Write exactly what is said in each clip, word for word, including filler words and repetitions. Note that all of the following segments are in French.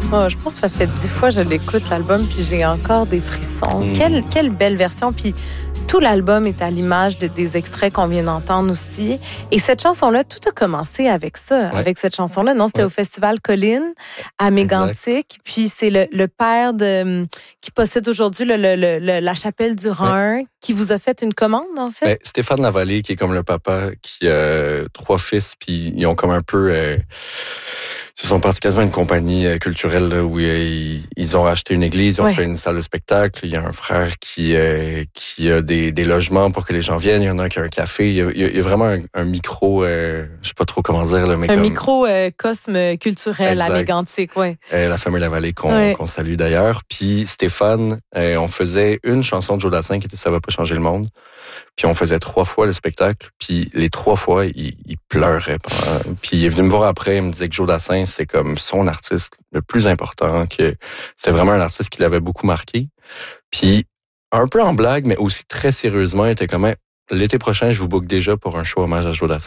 Oh, je pense que ça fait dix fois que je l'écoute, l'album, puis j'ai encore des frissons. Mm. Quelle, quelle belle version. Puis tout l'album est à l'image de, des extraits qu'on vient d'entendre aussi. Et cette chanson-là, tout a commencé avec ça, ouais. avec cette chanson-là. Non, c'était ouais. au Festival Colline, à Mégantic. Puis c'est le, le père de, qui possède aujourd'hui le, le, le, la chapelle du Rhin, ouais. qui vous a fait une commande, en fait. Ben, Stéphane Lavallée, qui est comme le papa, qui a euh, trois fils, puis ils ont comme un peu... Euh, Ils se sont partis quasiment une compagnie culturelle là, où ils, ils ont racheté une église, ils ont ouais. fait une salle de spectacle. Il y a un frère qui euh, qui a des, des logements pour que les gens viennent. Il y en a un qui a un café. Il y a, il y a vraiment un, un micro, euh, je sais pas trop comment dire. Là, mais un comme... micro-cosme euh, culturel exact. À Mégantic, oui. Euh, la famille Lavallée qu'on, ouais. qu'on salue d'ailleurs. Puis Stéphane, euh, on faisait une chanson de Joe Dassin qui était « Ça va pas changer le monde ». Puis on faisait trois fois le spectacle, puis les trois fois, il, il pleurait. Pendant... Puis il est venu me voir après, il me disait que Joe Dassin, c'est comme son artiste le plus important, que c'est vraiment un artiste qui l'avait beaucoup marqué. Puis un peu en blague, mais aussi très sérieusement, il était comme « L'été prochain, je vous book déjà pour un show hommage à Joe Dassin. »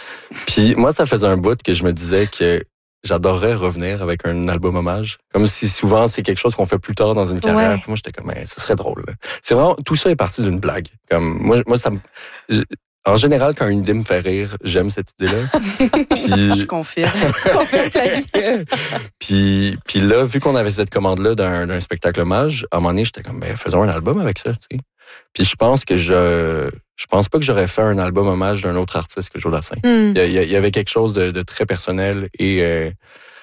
Puis moi, ça faisait un bout que je me disais que j'adorerais revenir avec un album hommage. Comme si souvent, c'est quelque chose qu'on fait plus tard dans une carrière. Ouais. Puis moi, j'étais comme, eh, ça serait drôle. Là. C'est vraiment, tout ça est parti d'une blague. Comme, moi, moi, ça me, en général, quand une idée me fait rire, j'aime cette idée-là. Puis, je confirme. Tu confirmes, Flavie. puis, puis là, vu qu'on avait cette commande-là d'un, d'un spectacle hommage, à un moment donné, j'étais comme, ben, faisons un album avec ça, tu sais. Puis je pense que je, je pense pas que j'aurais fait un album hommage d'un autre artiste que Joe Dassin. Mm. Il, y a, il y avait quelque chose de, de très personnel et euh,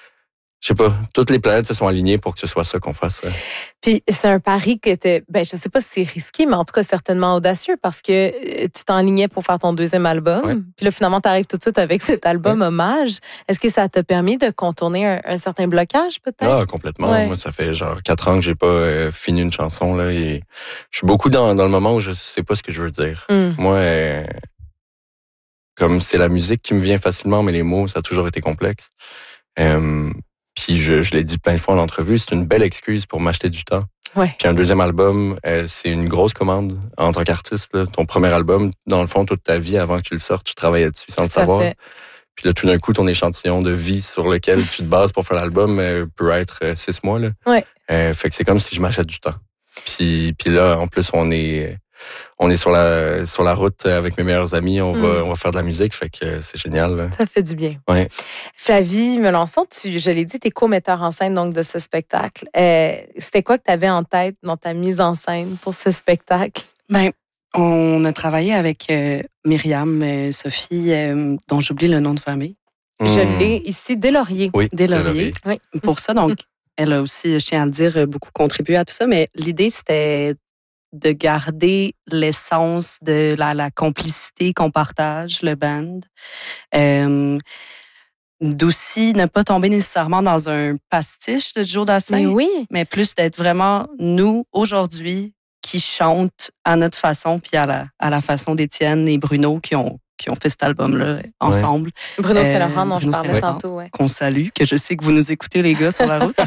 je sais pas, toutes les planètes se sont alignées pour que ce soit ça qu'on fasse. Puis c'est un pari qui était, ben je sais pas si c'est risqué, mais en tout cas certainement audacieux parce que tu t'enlignais pour faire ton deuxième album. Ouais. Puis là finalement t'arrives tout de suite avec cet album ouais. hommage. Est-ce que ça t'a permis de contourner un, un certain blocage peut-être? Ah complètement. Ouais. Moi ça fait genre quatre ans que j'ai pas euh, fini une chanson là et je suis beaucoup dans dans le moment où je sais pas ce que je veux dire. Mm. Moi euh, comme c'est la musique qui me vient facilement, mais les mots ça a toujours été complexe. Euh, Puis je, je l'ai dit plein de fois en entrevue, c'est une belle excuse pour m'acheter du temps. Ouais. Puis un deuxième album, euh, c'est une grosse commande en tant qu'artiste. Là. Ton premier album, dans le fond, toute ta vie avant que tu le sortes, tu travaillais dessus sans tout le savoir. Fait. Puis là, tout d'un coup, ton échantillon de vie sur lequel tu te bases pour faire l'album euh, peut être euh, six mois. Là. Ouais. Euh, fait que c'est comme si je m'achète du temps. Puis, puis là, en plus, on est... On est sur la sur la route avec mes meilleurs amis, on mm. va on va faire de la musique, fait que c'est génial. Là. Ça fait du bien. Ouais. Flavie Melançon, tu, je l'ai dit, t'es co-metteur en scène donc de ce spectacle. Euh, c'était quoi que tu avais en tête dans ta mise en scène pour ce spectacle? Ben, on a travaillé avec euh, Myriam euh, Sophie, euh, dont j'oublie le nom de famille. Mm. Je l'ai ici, Deslauriers. Oui, Deslauriers. Oui. Pour ça, donc, elle a aussi, je tiens à le dire, beaucoup contribué à tout ça, mais l'idée, c'était de garder l'essence de la, la complicité qu'on partage, le band. Euh, d'aussi ne pas tomber nécessairement dans un pastiche de Joe Dassin, mais, oui. mais plus d'être vraiment nous, aujourd'hui, qui chantent à notre façon, puis à la, à la façon d'Étienne et Bruno qui ont qui ont fait cet album-là ensemble. Ouais. Bruno Saint-Laurent, dont je parlais tantôt. Ouais. Qu'on salue, que je sais que vous nous écoutez, les gars, sur la route.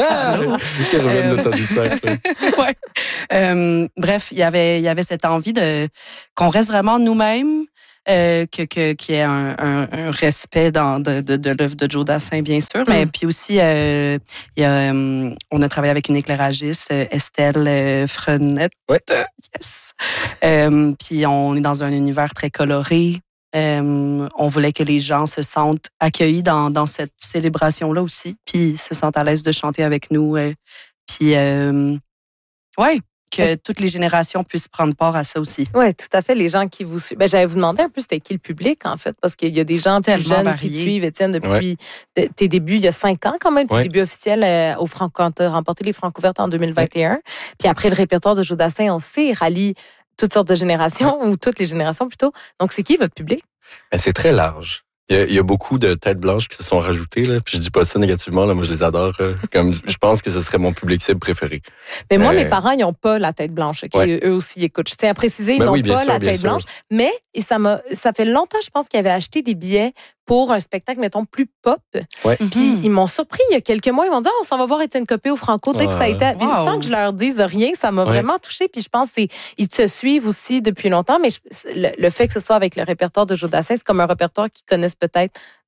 ouais. euh, bref, il y avait, il y avait cette envie de qu'on reste vraiment nous-mêmes, euh, que, que, qu'il y ait un, un, un respect dans, de, de, de l'œuvre de Joe Dassin, bien sûr, mm. mais puis aussi, euh, il y a, um, on a travaillé avec une éclairagiste, Estelle euh, Frenette. Ouais. Yes. Euh, puis on est dans un univers très coloré. Euh, on voulait que les gens se sentent accueillis dans, dans cette célébration-là aussi, puis se sentent à l'aise de chanter avec nous. Euh, puis, euh, ouais, que toutes les générations puissent prendre part à ça aussi. Oui, tout à fait. Les gens qui vous suivent. Ben, j'allais vous demander un peu c'était qui le public, en fait, parce qu'il y a des gens plus jeunes varié. Qui te suivent, Étienne, depuis ouais. de, tes débuts, il y a cinq ans quand même, tes ouais. débuts officiels euh, au Franco, quand tu as remporté les Francouvertes en deux mille vingt et un. Ouais. Puis après, le répertoire de Joe Dassin, on sait, rallie toutes sortes de générations, ouais. ou toutes les générations plutôt. Donc, c'est qui votre public? Ben, c'est très large. Il y, a, il y a beaucoup de têtes blanches qui se sont rajoutées, là, puis je dis pas ça négativement, là, moi je les adore. Euh, comme je pense que ce serait mon public cible préféré. Mais moi, euh... mes parents, ils n'ont pas la tête blanche. Okay? Ouais. Eux aussi, ils écoutent. Je tiens à préciser, ils ben n'ont oui, pas sûr, la tête blanche. Mais et ça, m'a, ça fait longtemps, je pense, qu'ils avaient acheté des billets pour un spectacle, mettons, plus pop. Ouais. Puis mm-hmm. ils m'ont surpris il y a quelques mois. Ils m'ont dit, oh, on s'en va voir Étienne Copé au Franco dès ah, que ça a été. Puis wow. Sans que je leur dise rien, ça m'a ouais. vraiment touchée. Puis je pense qu'ils te suivent aussi depuis longtemps. Mais je, le, le fait que ce soit avec le répertoire de Joe Dassin, c'est comme un répertoire qu'ils connaissent peut-être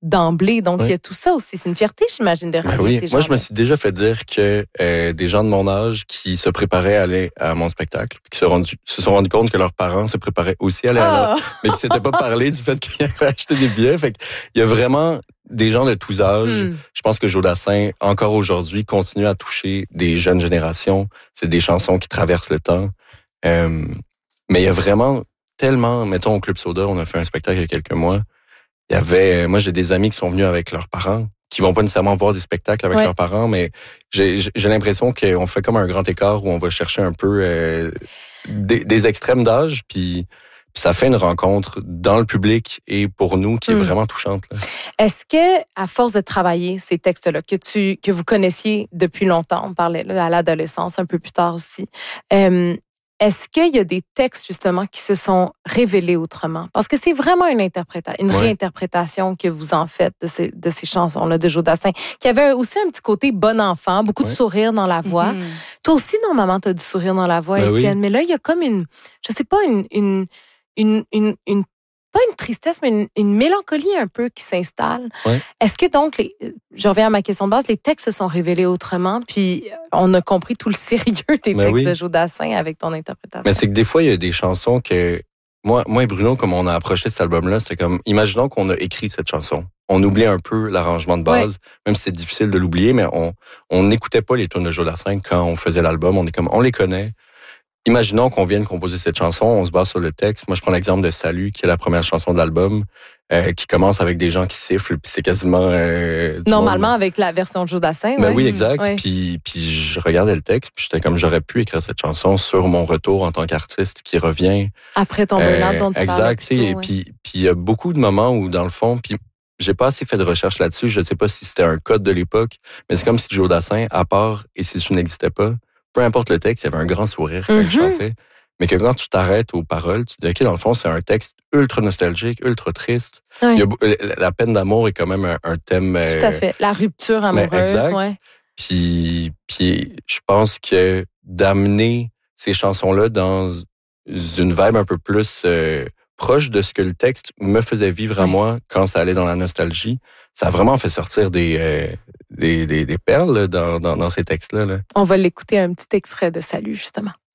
d'emblée. Donc, oui. il y a tout ça aussi. C'est une fierté, j'imagine, de rallier ben oui. ces gens. Moi, je me suis déjà fait dire que euh, des gens de mon âge qui se préparaient à aller à mon spectacle, puis qui se, rendu, se sont rendus compte que leurs parents se préparaient aussi à aller Ah! à leur, mais qui s'étaient pas parlé du fait qu'ils avaient acheté des billets. Fait il y a vraiment des gens de tous âges. Mm. Je pense que Jodassin, encore aujourd'hui, continue à toucher des jeunes générations. C'est des chansons qui traversent le temps. Euh, mais il y a vraiment tellement, mettons au Club Soda, on a fait un spectacle il y a quelques mois. Il y avait, moi j'ai des amis qui sont venus avec leurs parents, qui vont pas nécessairement voir des spectacles avec ouais. leurs parents, mais j'ai, j'ai l'impression qu'on fait comme un grand écart où on va chercher un peu euh, des, des extrêmes d'âge, puis Puis ça fait une rencontre dans le public et pour nous qui est mmh. vraiment touchante. Là. Est-ce que, à force de travailler ces textes-là, que tu que vous connaissiez depuis longtemps, on parlait là, à l'adolescence, un peu plus tard aussi, euh, est-ce qu'il y a des textes justement qui se sont révélés autrement? Parce que c'est vraiment une interprétation, une ouais. réinterprétation que vous en faites de ces, de ces chansons-là de Jodassin, qui avait aussi un petit côté bon enfant, beaucoup ouais. de sourire dans la voix. Mm-hmm. Toi aussi, normalement, tu as du sourire dans la voix, ben Étienne, oui. mais là, il y a comme une, je sais pas, une... une Une, une, une, pas une tristesse, mais une, une mélancolie un peu qui s'installe. Ouais. Est-ce que donc, les, je reviens à ma question de base, les textes se sont révélés autrement, puis on a compris tout le sérieux des mais textes oui. de Jodassin avec ton interprétation? Mais c'est que des fois, il y a des chansons que, moi, moi et Bruno, comme on a approché cet album-là, c'est comme, imaginons qu'on a écrit cette chanson. On oublie un peu l'arrangement de base, ouais. même si c'est difficile de l'oublier, mais on on n'écoutait pas les tunes de Jodassin quand on faisait l'album. On est comme, on les connaît. Imaginons qu'on vienne composer cette chanson, on se base sur le texte. Moi, je prends l'exemple de Salut, qui est la première chanson de l'album, euh, qui commence avec des gens qui sifflent, puis c'est quasiment... Euh, Normalement, monde. Avec la version de Jodassin, ben ouais. oui, exact. Ouais. Puis, puis je regardais le texte, puis j'étais comme, j'aurais pu écrire cette chanson sur mon retour en tant qu'artiste qui revient. Après ton burn-out dont tu parlais exact, et ouais. puis puis il y a beaucoup de moments où, dans le fond, puis j'ai pas assez fait de recherche là-dessus, je sais pas si c'était un code de l'époque, mais c'est comme si Jodassin, à part « Et si tu n'existais pas », peu importe le texte, il y avait un grand sourire quand mm-hmm. il chantait. Mais que quand tu t'arrêtes aux paroles, tu te dis, OK, dans le fond, c'est un texte ultra nostalgique, ultra triste. Oui. Il y a, la peine d'amour est quand même un, un thème... Tout à fait. La rupture amoureuse, exact. ouais. Puis, puis je pense que d'amener ces chansons-là dans une vibe un peu plus euh, proche de ce que le texte me faisait vivre à oui. moi quand ça allait dans la nostalgie, ça a vraiment fait sortir des, euh, des, des, des perles dans, dans, dans ces textes-là. Là. On va l'écouter un petit extrait de Salut, justement.